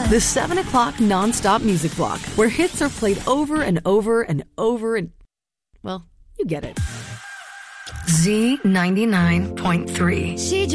The 7 o'clock nonstop music block, where hits are played over and over and over and, well, you get it. Z99.3. She